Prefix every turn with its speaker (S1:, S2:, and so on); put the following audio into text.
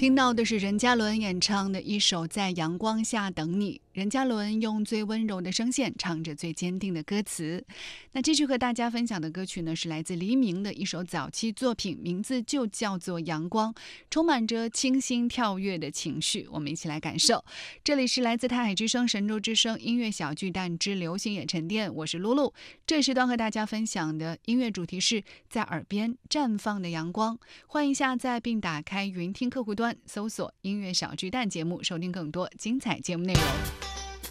S1: 听到的是任嘉伦演唱的一首《在阳光下等你》。任嘉伦用最温柔的声线唱着最坚定的歌词。那继续和大家分享的歌曲呢，是来自黎明的一首早期作品，名字就叫做《阳光》，充满着清新跳跃的情绪，我们一起来感受。这里是来自泰海之声、神州之声音乐小巨蛋之流行也沉淀，我是露露。这时段和大家分享的音乐主题是在耳边绽放的阳光。欢迎下载并打开云听客户端，搜索音乐小巨蛋节目，收听更多精彩节目内容。